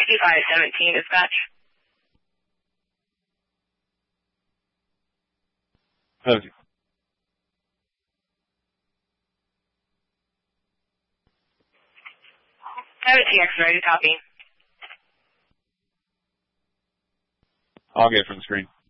6517, dispatch. Okay. 17 X-ray, copy. I'll get it from the screen.